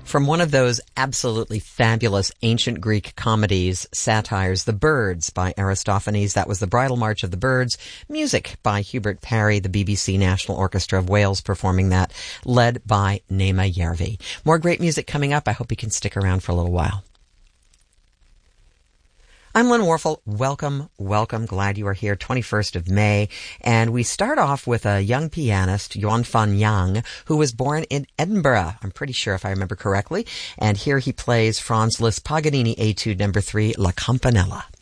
From one of those absolutely fabulous ancient Greek comedies, satires, The Birds by Aristophanes. That was The Bridal March of the Birds. Music by Hubert Parry, the BBC National Orchestra of Wales performing that, led by Naima Järvi. More great music coming up. I hope you can stick around for a little while. I'm Lynn Warfel. Welcome, welcome. Glad you are here. 21st of May. And we start off with a young pianist, Yuan Fan Yang, who was born in Edinburgh. I'm pretty sure if I remember correctly. And here he plays Franz Liszt Paganini Etude No. 3, La Campanella.